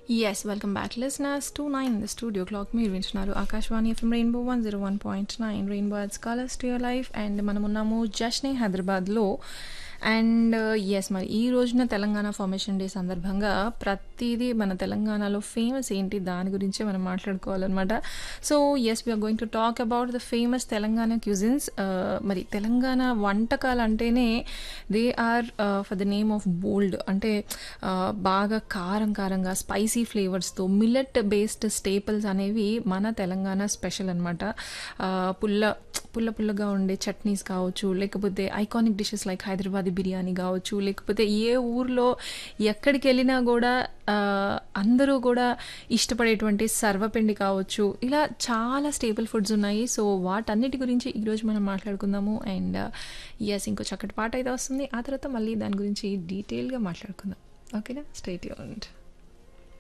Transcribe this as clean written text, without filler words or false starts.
Yes, welcome back, listeners. 2-9 in the studio clock. మీరు వింటున్నారు Akashvani FM rainbow 101.9 rainbow ads colours to your life. And మనం ఉన్నాము జష్నే హైదరాబాద్లో. And yes, మరి ఈ రోజున తెలంగాణ ఫార్మేషన్ డే సందర్భంగా ప్రతిదీ మన తెలంగాణలో ఫేమస్ ఏంటి దాని గురించే మనం మాట్లాడుకోవాలన్నమాట. So yes, we are going to talk about the famous Telangana cuisines. మరి తెలంగాణ వంటకాలు అంటేనే they are for the name of బోల్డ్, అంటే బాగా కారం కారంగా స్పైసీ ఫ్లేవర్స్తో మిల్లెట్ బేస్డ్ స్టేపుల్స్ అనేవి మన తెలంగాణ స్పెషల్ అనమాట. పుల్లగా ఉండే చట్నీస్ కావచ్చు, లేకపోతే iconic dishes like Hyderabadi biryani కావచ్చు, లేకపోతే ఏ ఊర్లో ఎక్కడికి వెళ్ళినా కూడా అందరూ కూడా ఇష్టపడేటువంటి సర్వపిండి కావచ్చు, ఇలా చాలా స్టేబుల్ ఫుడ్స్ ఉన్నాయి. సో వాటన్నిటి గురించి ఈరోజు మనం మాట్లాడుకుందాము. అండ్ ఎస్, ఇంకో చక్కటి పాట అయితే వస్తుంది. ఆ తర్వాత మళ్ళీ దాని గురించి డీటెయిల్గా మాట్లాడుకుందాం. ఓకేనా, స్టే ట్యూన్డ్.